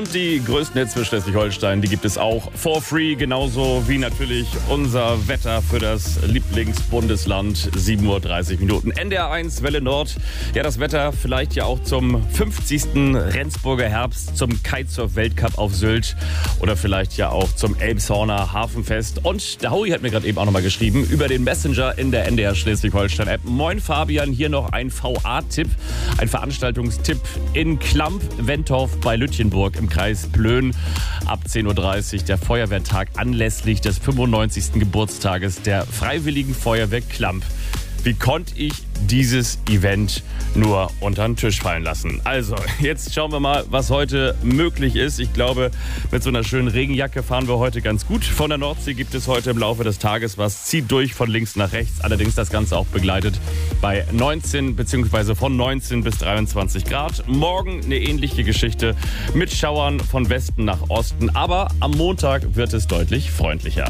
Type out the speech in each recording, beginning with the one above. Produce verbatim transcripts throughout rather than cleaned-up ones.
Und die größten Hits für Schleswig-Holstein, die gibt es auch for free, genauso wie natürlich unser Wetter für das Lieblingsbundesland. sieben Uhr dreißig Minuten. N D R eins, Welle Nord. Ja, das Wetter vielleicht ja auch zum fünfzigsten Rendsburger Herbst, zum Kitesurf-Weltcup auf Sylt oder vielleicht ja auch zum Elbshorner Hafenfest. Und der Howie hat mir gerade eben auch nochmal geschrieben über den Messenger in der N D R Schleswig-Holstein-App. Moin Fabian, hier noch ein V A-Tipp, ein Veranstaltungstipp in Klamp-Wentorf bei Lütjenburg im Kreis Plön. Ab zehn Uhr dreißig der Feuerwehrtag anlässlich des fünfundneunzigsten Geburtstages der Freiwilligen Feuerwehr Klamp. Wie konnte ich dieses Event nur unter den Tisch fallen lassen? Also, jetzt schauen wir mal, was heute möglich ist. Ich glaube, mit so einer schönen Regenjacke fahren wir heute ganz gut. Von der Nordsee gibt es heute im Laufe des Tages was. Zieht durch von links nach rechts. Allerdings das Ganze auch begleitet bei neunzehn bzw. von neunzehn bis dreiundzwanzig Grad. Morgen eine ähnliche Geschichte mit Schauern von Westen nach Osten. Aber am Montag wird es deutlich freundlicher.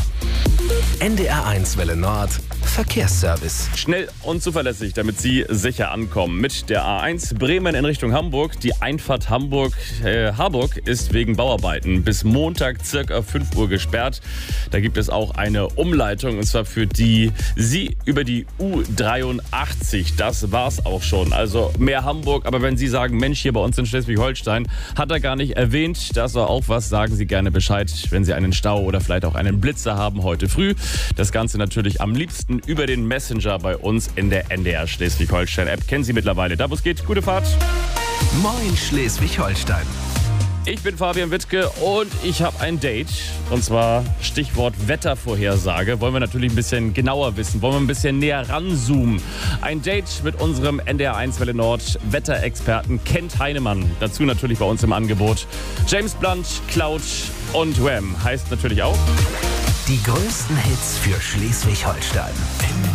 N D R eins Welle Nord Verkehrsservice. Schnell und zuverlässig, damit Sie sicher ankommen. Mit der A eins Bremen in Richtung Hamburg. Die Einfahrt Hamburg, äh, Harburg ist wegen Bauarbeiten bis Montag circa fünf Uhr gesperrt. Da gibt es auch eine Umleitung und zwar für die Sie über die U dreiundachtzig. Das war's auch schon. Also mehr Hamburg. Aber wenn Sie sagen, Mensch, hier bei uns in Schleswig-Holstein hat er gar nicht erwähnt, das war auch was, sagen Sie gerne Bescheid, wenn Sie einen Stau oder vielleicht auch einen Blitzer haben heute früh. Das Ganze natürlich am liebsten über den Messenger bei uns in der N D R Schleswig-Holstein-App. Kennen Sie mittlerweile. Da, wo es geht, gute Fahrt. Moin Schleswig-Holstein. Ich bin Fabian Wittke und ich habe ein Date. Und zwar Stichwort Wettervorhersage. Wollen wir natürlich ein bisschen genauer wissen. Wollen wir ein bisschen näher ranzoomen. Ein Date mit unserem N D R eins Welle Nord Wetterexperten Kent Heinemann. Dazu natürlich bei uns im Angebot James Blunt, Cloud und Wham. Heißt natürlich auch Die größten Hits für Schleswig-Holstein.